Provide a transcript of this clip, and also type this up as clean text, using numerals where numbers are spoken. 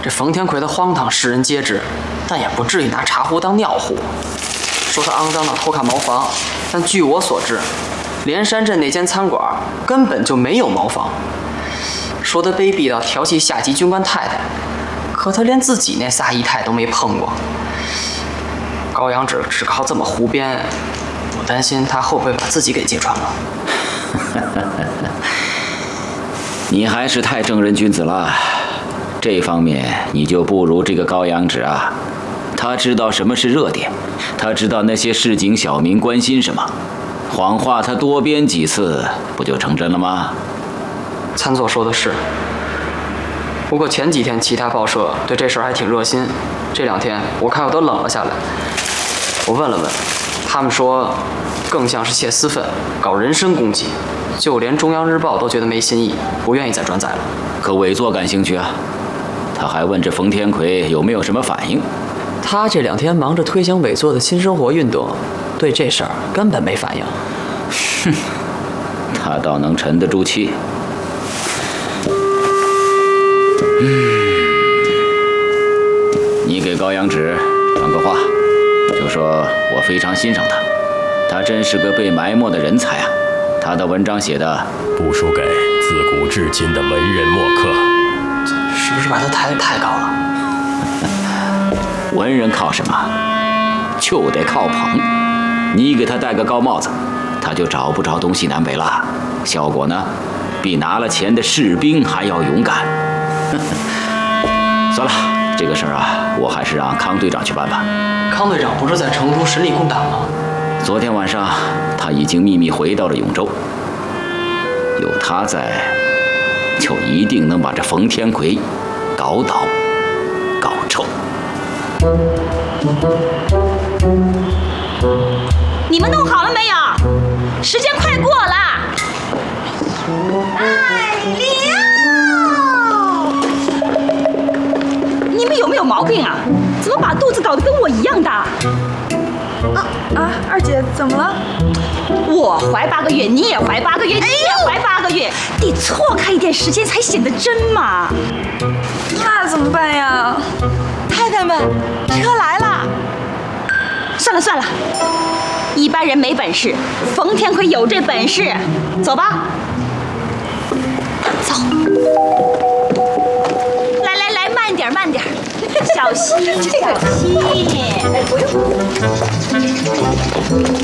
这冯天魁的荒唐世人皆知，但也不至于拿茶壶当尿壶。说他肮脏到偷看茅房，但据我所知，连山镇那间餐馆根本就没有茅房。说他卑鄙到调戏下级军官太太，可他连自己那仨姨太都没碰过。高阳只靠这么胡编，我担心他会不会把自己给揭穿了。 你还是太正人君子了，这方面你就不如这个高阳直啊。他知道什么是热点，他知道那些市井小民关心什么，谎话他多编几次，不就成真了吗？ 参座说的是，不过前几天其他报社对这事儿还挺热心，这2天我看我都冷了下来。我问了问，他们说更像是泄私愤，搞人身攻击，就连中央日报都觉得没新意，不愿意再转载了。 可伪作感兴趣啊，他还问这冯天魁有没有什么反应。 他这2天忙着推行伪作的新生活运动，对这事儿根本没反应。 哼，他倒能沉得住气。你给高阳直传个话，就说我非常欣赏他，他真是个被埋没的人才啊！他的文章写的不输给自古至今的文人墨客， 是不是把他抬得太高了？ 文人靠什么？就得靠捧。你给他戴个高帽子，他就找不着东西南北了。效果呢，比拿了钱的士兵还要勇敢。算了，这个事儿啊，我还是让康队长去办吧。 康队长不是在成都审理共党吗？ 昨天晚上他已经秘密回到了永州，有他在，就一定能把这冯天魁搞倒、搞臭。 你们弄好了没有？时间快过了。哎了！你们有没有毛病啊？怎么把肚子搞得跟我一样大？ 二姐怎么了？ 我怀8个月，你也怀8个月，你也怀8个月，得错开一点时间才显得真嘛。 那怎么办呀？ 太太们，车来了。算了，一般人没本事，冯天魁有这本事。走吧，走。来，慢点，小心，小心。哎，不用。